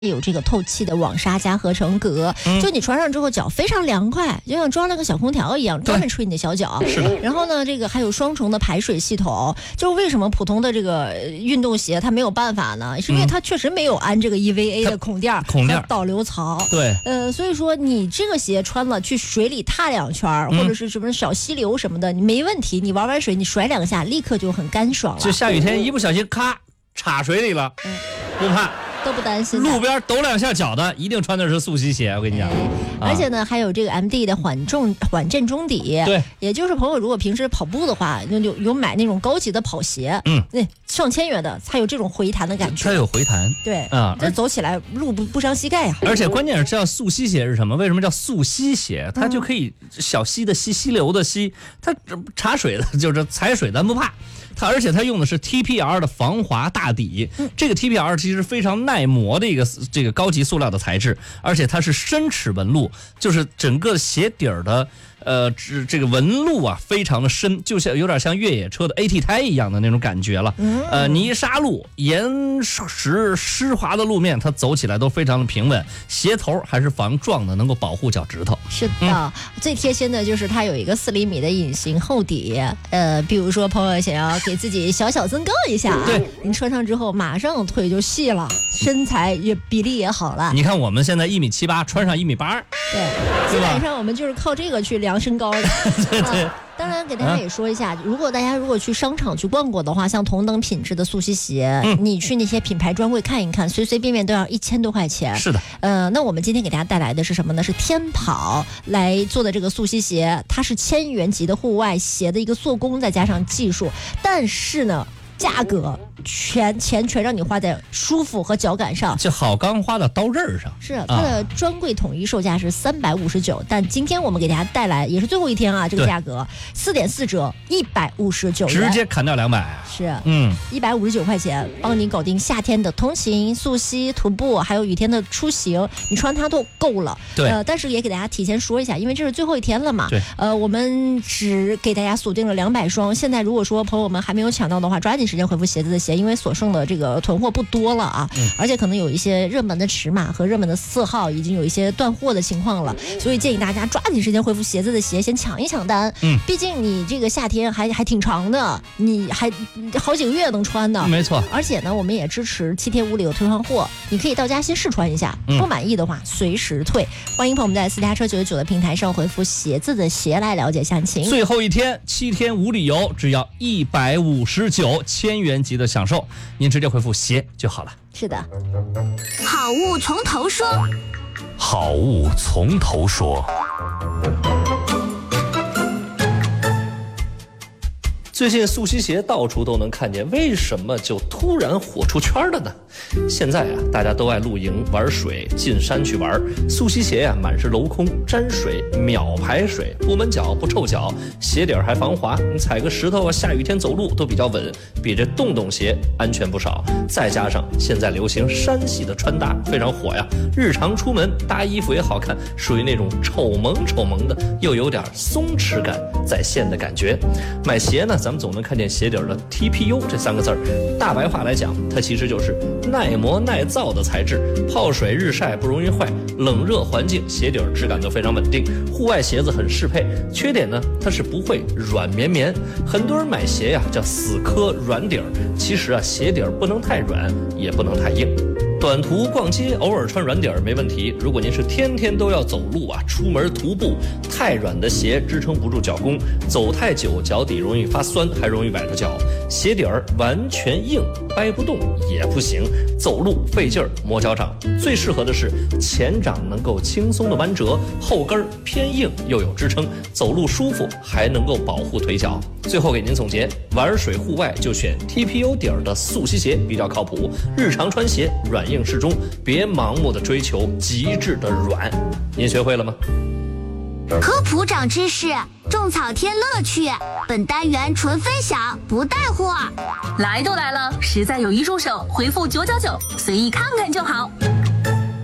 有这个透气的网纱加合成革，就你穿上之后脚非常凉快，就像装了个小空调一样，专门吹你的小脚。 是的。 然后呢，这个还有双重的排水系统。就是为什么普通的这个运动鞋它没有办法呢？是因为它确实没有安这个 EVA 的孔垫和导流槽。 对。 所以说你这个鞋穿了去水里踏2圈，或者是什么小溪流什么的，你没问题。你玩完水，你甩2下，立刻就很干爽了。 就下雨天一不小心咔插水里了，不怕。 都不担心， 路边抖2下脚的一定穿的是速吸鞋，我跟你讲。 而且呢，还有这个 MD 的缓震中底。 对， 也就是朋友如果平时跑步的话，有买那种高级的跑鞋，那上千元的，才有这种回弹的感觉。 它有回弹， 对这走起来路不伤膝盖呀。 而且关键是叫速吸鞋是什么？为什么叫速吸鞋？它就可以小溪的溪流的溪，它插水的就是踩水咱不怕。而且它用的是 TPR 的防滑大底，这个 TPR 其实非常耐磨的一个这个高级塑料的材质，而且它是深齿纹路，就是整个鞋底儿的这个纹路啊非常的深，就像有点像越野车的 AT 胎一样的那种感觉了。泥沙路、岩石湿滑的路面，它走起来都非常的平稳，鞋头还是防撞的，能够保护脚趾头。 是的，最贴心的就是它有一个4厘米的隐形厚底，比如说朋友想要给自己小增高一下， 对， 你穿上之后马上腿就细了，身材也比例也好了。 你看我们现在1.78米，穿上1.8米， 对，基本上我们就是靠这个去量身高的。 对。 当然给大家也说一下，大家如果去商场去逛过的话，像同等品质的速吸鞋，你去那些品牌专柜看一看，随随便便都要1000多块钱。 是的。 那我们今天给大家带来的是什么呢？是天跑来做的这个速吸鞋，它是1000元级的户外鞋的一个做工，再加上技术，但是呢，价格钱全让你花在舒服和脚感上， 就好钢花到刀刃上。 是它的专柜统一售价是359，但今天我们给大家带来也是最后一天啊，这个价格4.4折159元， 直接砍掉200。 是159块钱，帮你搞定夏天的通勤、速吸、徒步，还有雨天的出行，你穿它都够了。 对， 但是也给大家提前说一下，因为这是最后一天了嘛。 对， 我们只给大家锁定了200双。现在如果说朋友们还没有抢到的话，抓紧时间回复鞋子的鞋，因为所剩的这个囤货不多了啊，而且可能有一些热门的尺码和热门的色号已经有一些断货的情况了，所以建议大家抓紧时间回复鞋子的鞋，先抢一抢单。毕竟你这个夏天还挺长的，你还好几个月能穿的。 没错。 而且呢，我们也支持7天无理由退换货，你可以到家先试穿一下，不满意的话随时退。欢迎朋友们在私家车999的平台上回复鞋子的鞋来了解详情。 最后一天7天无理由，只要159，1000元级的享受，您直接回复鞋就好了。 是的。 好物从头说。 好物从头说。 最近速吸鞋到处都能看见，为什么就突然火出圈了呢？现在啊，大家都爱露营、玩水、进山去玩，速吸鞋呀满是镂空、沾水、秒排水，不闷脚、不臭脚，鞋底还防滑，你踩个石头啊，下雨天走路都比较稳，比这洞鞋安全不少。再加上现在流行山系的穿搭，非常火呀，日常出门搭衣服也好看，属于那种丑萌的，又有点松弛感在线的感觉。买鞋呢，咱们总能看见鞋底的 TPU 这3个字儿，大白话来讲，它其实就是耐磨耐造的材质，泡水日晒不容易坏，冷热环境鞋底质感都非常稳定，户外鞋子很适配。缺点呢，它是不会软绵绵，很多人买鞋呀叫死磕软底儿，其实啊鞋底不能太软，也不能太硬。短途逛街偶尔穿软底儿没问题，如果您是天天都要走路啊，出门徒步，太软的鞋支撑不住脚弓，走太久脚底容易发酸，还容易崴着脚。鞋底儿完全硬掰不动也不行，走路费劲儿磨脚掌。最适合的是前掌能够轻松的弯折，后跟偏硬又有支撑，走路舒服还能够保护腿脚。最后给您总结，玩水户外就选 TPU 底儿的速吸鞋比较靠谱，日常穿鞋软硬适中，别盲目的追求极致的软。您学会了吗？ 科普长知识，种草添乐趣。本单元纯分享，不带货。 来都来了，实在有一入手，回复999，随意看看就好。